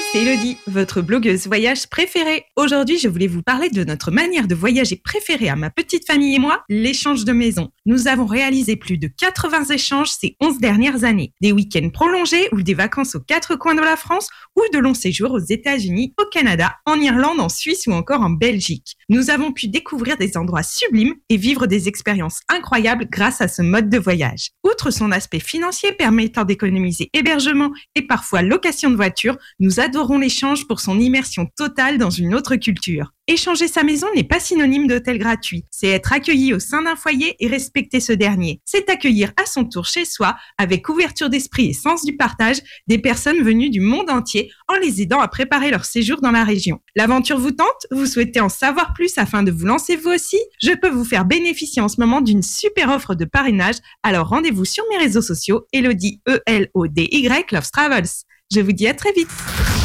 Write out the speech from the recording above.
c'est Elodie, votre blogueuse voyage préférée. Aujourd'hui, je voulais vous parler de notre manière de voyager préférée à ma petite famille et moi, l'échange de maison. Nous avons réalisé plus de 80 échanges ces 11 dernières années. Des week-ends prolongés ou des vacances aux quatre coins de la France ou de longs séjours aux États-Unis, au Canada, en Irlande, en Suisse ou encore en Belgique. Nous avons pu découvrir des endroits sublimes et vivre des expériences incroyables grâce à ce mode de voyage. Outre son aspect financier permettant d'économiser hébergement et parfois location de voiture, nous adorons l'échange pour son immersion totale dans une autre culture. Échanger sa maison n'est pas synonyme d'hôtel gratuit. C'est être accueilli au sein d'un foyer et respecter ce dernier. C'est accueillir à son tour chez soi, avec ouverture d'esprit et sens du partage, des personnes venues du monde entier en les aidant à préparer leur séjour dans la région. L'aventure vous tente? Vous souhaitez en savoir plus afin de vous lancer vous aussi? Je peux vous faire bénéficier en ce moment d'une super offre de parrainage, alors rendez-vous sur mes réseaux sociaux, Elodie, E-L-O-D-Y, Loves Travels. Je vous dis à très vite.